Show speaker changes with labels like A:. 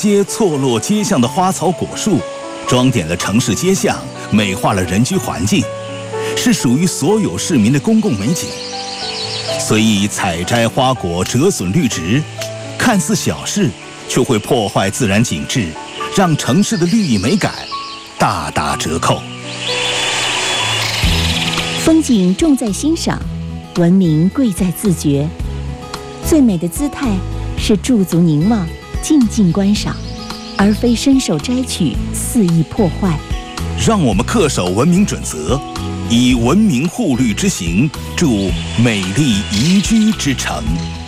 A: 些错落街巷的花草果树，装点了城市街巷，美化了人居环境，是属于所有市民的公共美景。随意采摘花果，折损绿植，看似小事，却会破坏自然景致，让城市的绿意美感大打折扣。
B: 风景重在欣赏，文明贵在自觉。最美的姿态是驻足凝望，静静观赏，而非伸手摘取，肆意破坏。
A: 让我们恪守文明准则，以文明护绿之行，筑美丽宜居之城。